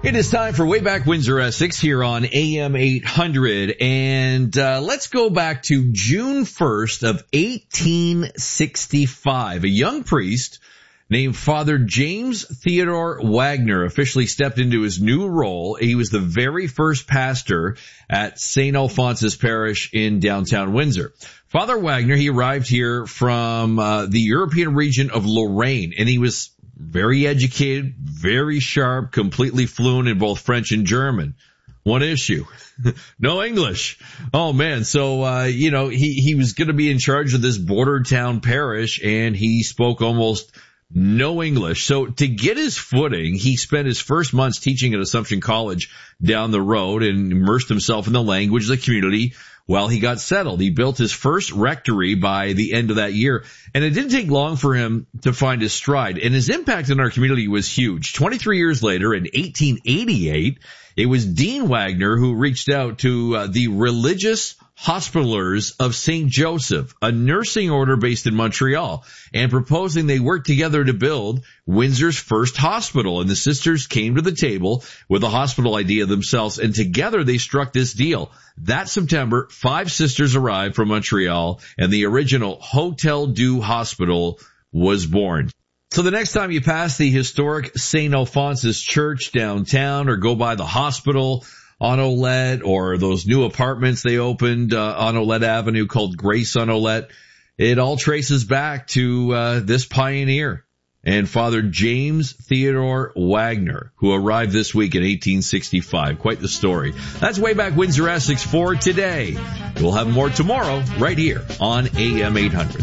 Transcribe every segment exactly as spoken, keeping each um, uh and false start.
It is time for Way Back Windsor Essex here on A M eight hundred, and uh, let's go back to June first of eighteen sixty-five. A young priest named Father James Theodore Wagner officially stepped into his new role. He was the very first pastor at Saint Alphonsus Parish in downtown Windsor. Father Wagner, he arrived here from uh, the European region of Lorraine, and he was very educated, very sharp, completely fluent in both French and German. One issue. No English. Oh man. So, uh, you know, he, he was going to be in charge of this border town parish, and he spoke almost no English. So to get his footing, he spent his first months teaching at Assumption College down the road and immersed himself in the language of the community while he got settled. He built his first rectory by the end of that year, and it didn't take long for him to find his stride, and his impact in our community was huge. twenty-three years later, in eighteen eighty-eight, it was Dean Wagner who reached out to uh, the Religious Hospitallers of Saint Joseph, a nursing order based in Montreal, and proposing they work together to build Windsor's first hospital. And the sisters came to the table with a hospital idea themselves, and together they struck this deal. That September, five sisters arrived from Montreal, and the original Hotel Dieu Hospital was born. So the next time you pass the historic Saint Alphonsus Church downtown, or go by the hospital on Olette, or those new apartments they opened uh, on Olette Avenue called Grace on Olette, it all traces back to uh, this pioneer and Father James Theodore Wagner, who arrived this week in eighteen sixty-five. Quite the story. That's Way Back Windsor Essex for today. We'll have more tomorrow right here on A M eight hundred.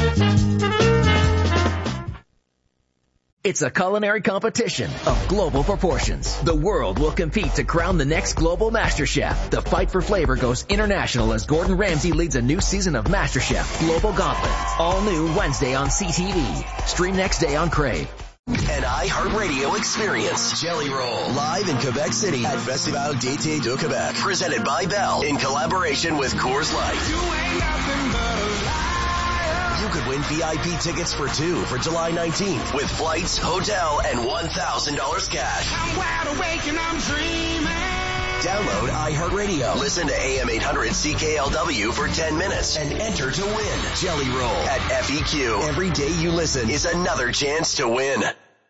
It's a culinary competition of global proportions. The world will compete to crown the next global MasterChef. The fight for flavor goes international as Gordon Ramsay leads a new season of MasterChef Global Gauntlet. All new Wednesday on C T V. Stream next day on Crave. An iHeartRadio experience. Jelly Roll, live in Quebec City at Festival d'Été de Quebec. Presented by Bell in collaboration with Coors Light. You ain't nothing but a liar. You could win V I P tickets for two for July nineteenth with flights, hotel, and one thousand dollars cash. I'm wide awake and I'm dreaming. Download iHeartRadio. Listen to A M eight hundred C K L W for ten minutes and enter to win. Jelly Roll at F E Q. Every day you listen is another chance to win.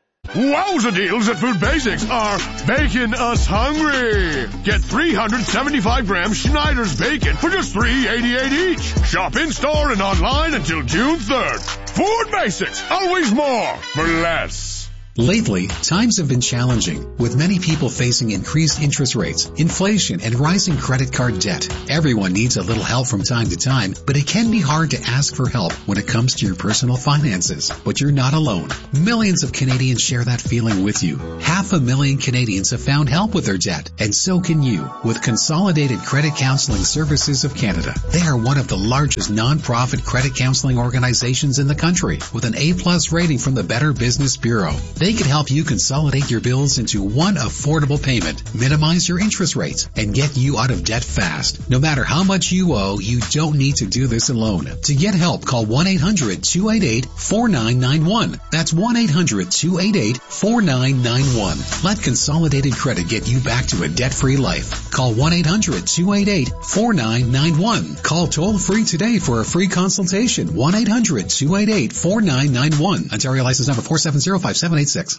Wowza deals at Food Basics are making us hungry. Get three hundred seventy-five gram Schneider's bacon for just three dollars and eighty-eight cents each. Shop in-store and online until June third. Food Basics, always more for less. Lately, times have been challenging, with many people facing increased interest rates, inflation, and rising credit card debt. Everyone needs a little help from time to time, but it can be hard to ask for help when it comes to your personal finances. But you're not alone. Millions of Canadians share that feeling with you. Half a million Canadians have found help with their debt, and so can you, with Consolidated Credit Counseling Services of Canada. They are one of the largest non-profit credit counseling organizations in the country, with an A plus rating from the Better Business Bureau. They can help you consolidate your bills into one affordable payment, minimize your interest rates, and get you out of debt fast. No matter how much you owe, you don't need to do this alone. To get help, call one eight hundred two eight eight four nine nine one. That's one eight hundred two eight eight four nine nine one. Let Consolidated Credit get you back to a debt-free life. Call one eight hundred two eight eight four nine nine one. Call toll-free today for a free consultation. one eight hundred two eight eight four nine nine one. Ontario license number four seven zero five seven eight six.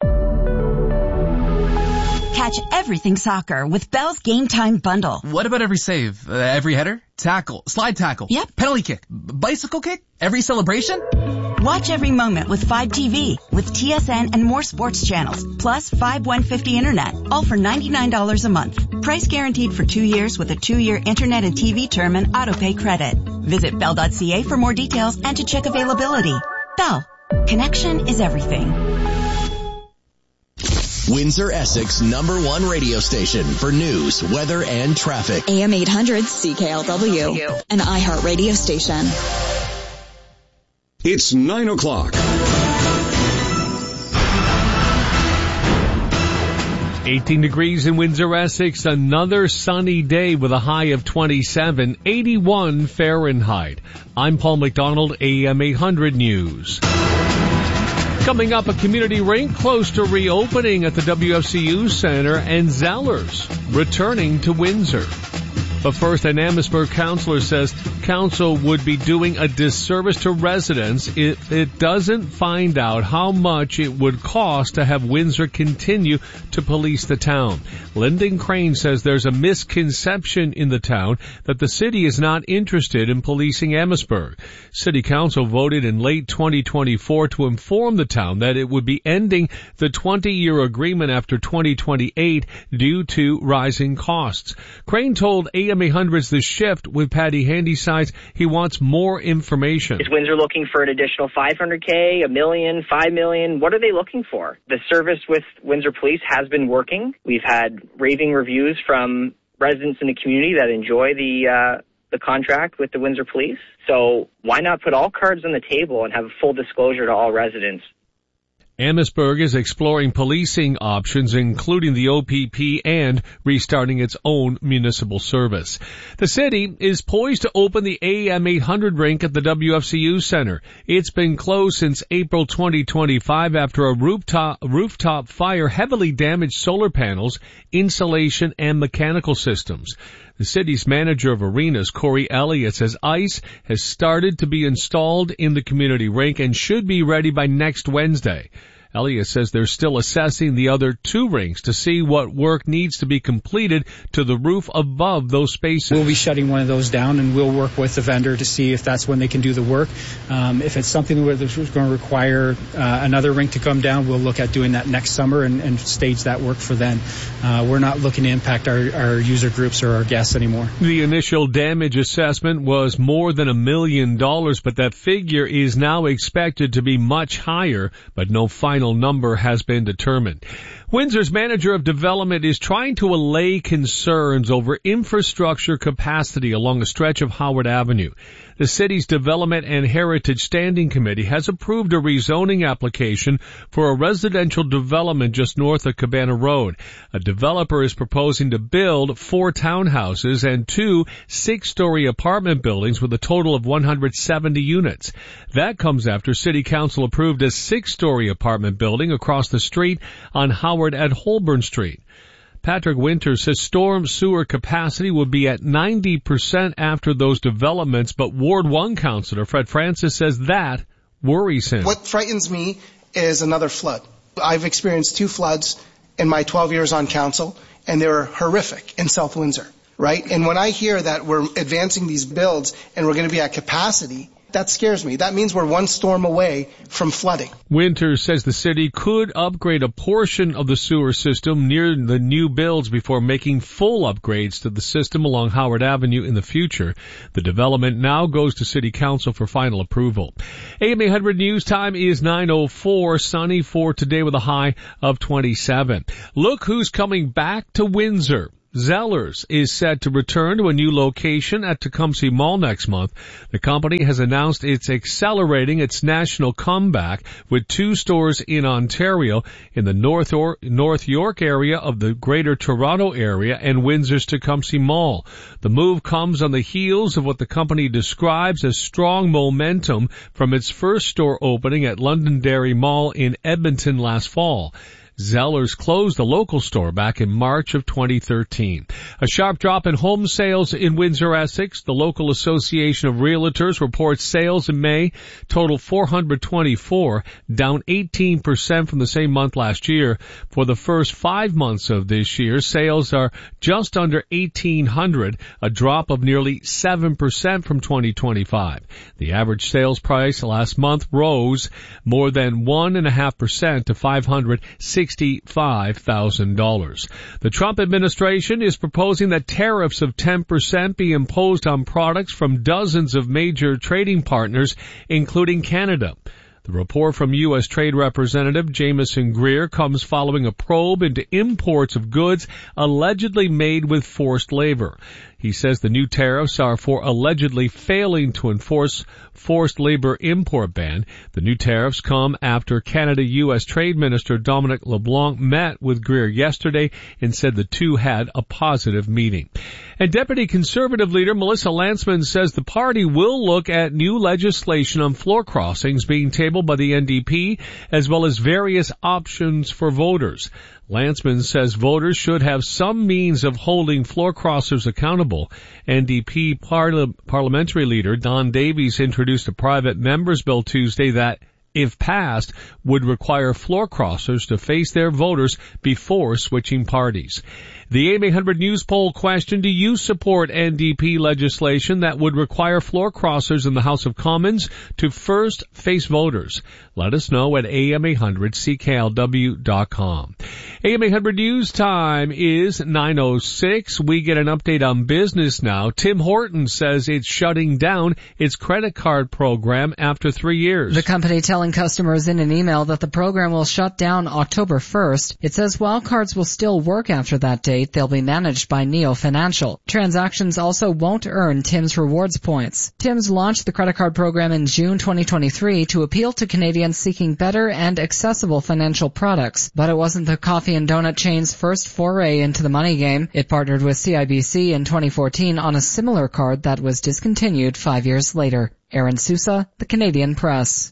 Catch everything soccer with Bell's Game Time Bundle. What about every save? Uh, every header? Tackle? Slide tackle? Yep. Penalty kick? B- bicycle kick? Every celebration? Watch every moment with five T V, with T S N and more sports channels, plus five one fifty internet, all for ninety-nine dollars a month. Price guaranteed for two years with a two-year internet and T V term and auto-pay credit. Visit bell dot c a for more details and to check availability. Bell. Connection is everything. Windsor Essex number one radio station for news, weather, and traffic. A M eight hundred C K L W, an iHeart radio station. It's nine o'clock. eighteen degrees in Windsor, Essex. Another sunny day with a high of twenty-seven, eighty-one Fahrenheit. I'm Paul McDonald, A M eight hundred News. Coming up, a community rink close to reopening at the W F C U Center, and Zellers returning to Windsor. But first, an Amherstburg councillor says council would be doing a disservice to residents if it doesn't find out how much it would cost to have Windsor continue to police the town. Lyndon Crane says there's a misconception in the town that the city is not interested in policing Amherstburg. City Council voted in late twenty twenty-four to inform the town that it would be ending the twenty-year agreement after twenty twenty-eight due to rising costs. Crane told A M eight hundred's The Shift with Patty Handysides he wants more information. Is Windsor looking for an additional five hundred K, a million, five million? What are they looking for? The service with Windsor Police has been working. We've had raving reviews from residents in the community that enjoy the uh, the contract with the Windsor Police. So why not put all cards on the table and have full disclosure to all residents? Amherstburg is exploring policing options, including the O P P and restarting its own municipal service. The city is poised to open the A M eight hundred rink at the W F C U Center. It's been closed since April twenty twenty-five after a rooftop, rooftop fire heavily damaged solar panels, insulation, and mechanical systems. The city's manager of arenas, Corey Elliott, says ice has started to be installed in the community rink and should be ready by next Wednesday. Elliott says they're still assessing the other two rinks to see what work needs to be completed to the roof above those spaces. We'll be shutting one of those down, and we'll work with the vendor to see if that's when they can do the work. Um, if it's something where there's going to require uh, another rink to come down, we'll look at doing that next summer and, and stage that work for then. Uh, we're not looking to impact our, our user groups or our guests anymore. The initial damage assessment was more than a million dollars, but that figure is now expected to be much higher, but no final number has been determined. Windsor's manager of development is trying to allay concerns over infrastructure capacity along a stretch of Howard Avenue. The city's Development and Heritage Standing Committee has approved a rezoning application for a residential development just north of Cabana Road. A developer is proposing to build four townhouses and two six-story apartment buildings with a total of one hundred seventy units. That comes after City Council approved a six-story apartment building across the street on Howard at Holborn Street. Patrick Winters says storm sewer capacity would be at ninety percent after those developments, but Ward one councillor Fred Francis says that worries him. What frightens me is another flood. I've experienced two floods in my twelve years on council, and they were horrific in South Windsor, right? And when I hear that we're advancing these builds and we're going to be at capacity, that scares me. That means we're one storm away from flooding. Winters says the city could upgrade a portion of the sewer system near the new builds before making full upgrades to the system along Howard Avenue in the future. The development now goes to City Council for final approval. A M eight hundred News Time is nine oh four, sunny for today with a high of twenty-seven. Look who's coming back to Windsor. Zellers is set to return to a new location at Tecumseh Mall next month. The company has announced it's accelerating its national comeback with two stores in Ontario, in the North, or- North York area of the Greater Toronto area, and Windsor's Tecumseh Mall. The move comes on the heels of what the company describes as strong momentum from its first store opening at Londonderry Mall in Edmonton last fall. Zellers closed the local store back in March of twenty thirteen. A sharp drop in home sales in Windsor, Essex. The local Association of Realtors reports sales in May total four hundred twenty-four, down eighteen percent from the same month last year. For the first five months of this year, sales are just under eighteen hundred, a drop of nearly seven percent from twenty twenty-five. The average sales price last month rose more than one point five percent to five hundred sixty-five thousand dollars. The Trump administration is proposing that tariffs of ten percent be imposed on products from dozens of major trading partners, including Canada. The report from U S Trade Representative Jameson Greer comes following a probe into imports of goods allegedly made with forced labor. He says the new tariffs are for allegedly failing to enforce forced labor import ban. The new tariffs come after Canada-U S Trade Minister Dominic LeBlanc met with Greer yesterday and said the two had a positive meeting. And Deputy Conservative leader Melissa Lantsman says the party will look at new legislation on floor crossings being tabled available by the N D P, as well as various options for voters. Landsman says voters should have some means of holding floor crossers accountable. N D P parla- parliamentary leader Don Davies introduced a private members bill Tuesday that, if passed, would require floor crossers to face their voters before switching parties. The A M eight hundred News poll question, do you support N D P legislation that would require floor crossers in the House of Commons to first face voters? Let us know at A M eight hundred C K L W dot com. A M eight hundred News time is nine oh six. We get an update on business now. Tim Hortons says it's shutting down its credit card program after three years. The company telling customers in an email that the program will shut down October first. It says while cards will still work after that date, they'll be managed by Neo Financial. Transactions also won't earn Tim's rewards points. Tim's launched the credit card program in June twenty twenty-three to appeal to Canadians seeking better and accessible financial products. But it wasn't the coffee and donut chain's first foray into the money game. It partnered with C I B C in twenty fourteen on a similar card that was discontinued five years later. Aaron Sousa, The Canadian Press.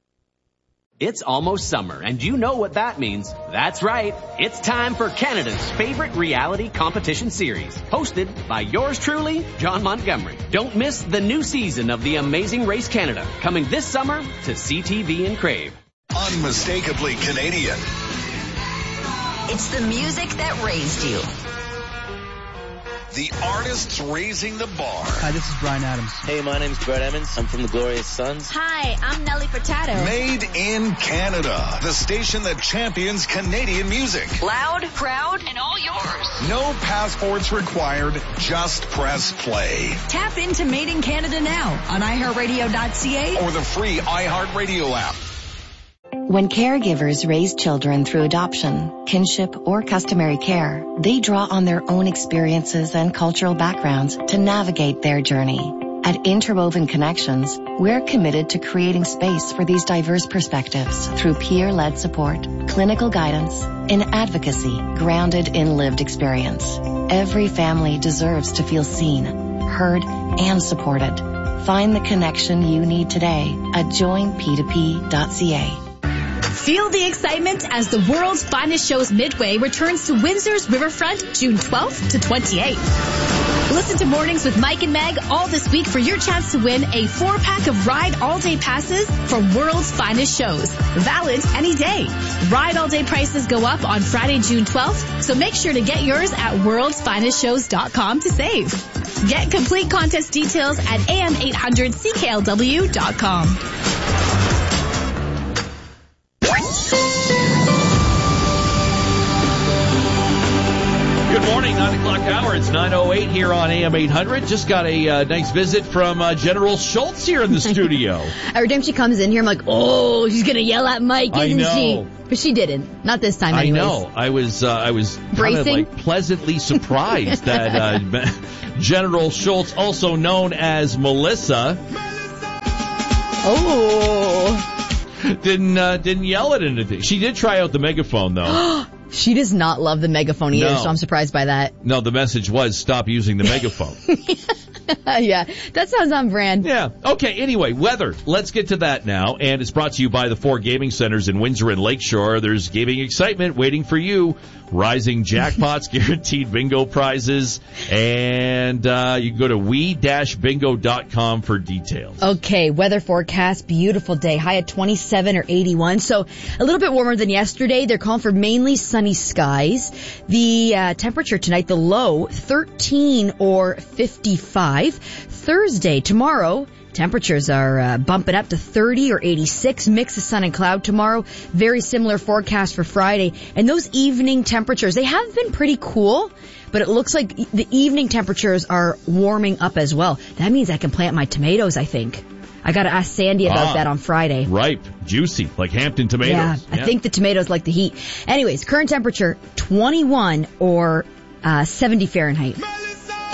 It's almost summer, and you know what that means. That's right. It's time for Canada's favorite reality competition series, hosted by yours truly, John Montgomery. Don't miss the new season of The Amazing Race Canada, coming this summer to C T V and Crave. Unmistakably Canadian. It's the music that raised you. The artists raising the bar. Hi, this is Brian Adams. Hey, my name's Brett Emmons. I'm from the Glorious Sons. Hi, I'm Nelly Furtado. Made in Canada. The station that champions Canadian music. Loud, proud, and all yours. No passports required. Just press play. Tap into Made in Canada now on i heart radio dot c a or the free iHeartRadio app. When caregivers raise children through adoption, kinship, or customary care, they draw on their own experiences and cultural backgrounds to navigate their journey. At Interwoven Connections, we're committed to creating space for these diverse perspectives through peer-led support, clinical guidance, and advocacy grounded in lived experience. Every family deserves to feel seen, heard, and supported. Find the connection you need today at join p two p dot c a. Feel the excitement as the world's finest shows Midway returns to Windsor's Riverfront June twelfth to twenty-eighth. Listen to Mornings with Mike and Meg all this week for your chance to win a four-pack of Ride All-Day passes for world's finest shows. Valid any day. Ride All-Day prices go up on Friday, June twelfth, so make sure to get yours at worlds finest shows dot com to save. Get complete contest details at a m eight hundred c k l w dot com. Good morning, nine o'clock hour. It's nine oh eight here on A M eight hundred. Just got a uh, nice visit from uh, General Schultz here in the studio. Every time she comes in here, I'm like, oh, she's going to yell at Mike, isn't I know. she? But she didn't. Not this time, anyways. I know. I was, uh, I was kind Bracing? of like pleasantly surprised that uh, General Schultz, also known as Melissa, oh, didn't uh, didn't yell at anything. She did try out the megaphone though. She does not love the megaphone either, No. so I'm surprised by that. No, the message was stop using the megaphone. Yeah, that sounds on brand. Yeah. Okay, anyway, weather. Let's get to that now. And it's brought to you by the four gaming centers in Windsor and Lakeshore. There's gaming excitement waiting for you. Rising jackpots, guaranteed bingo prizes. And uh, you can go to we dash bingo dot com for details. Okay, weather forecast, beautiful day. High at twenty-seven or eighty-one, so a little bit warmer than yesterday. They're calling for mainly sunny skies. The uh, temperature tonight, the low, thirteen or fifty-five. Thursday, tomorrow, temperatures are uh, bumping up to thirty or eighty-six. Mix of sun and cloud tomorrow. Very similar forecast for Friday. And those evening temperatures, they have been pretty cool, but it looks like the evening temperatures are warming up as well. That means I can plant my tomatoes, I think. I got to ask Sandy about Ah, that on Friday. Ripe, juicy, like Hampton tomatoes. Yeah, I think the tomatoes like the heat. Anyways, current temperature twenty-one or uh, seventy Fahrenheit.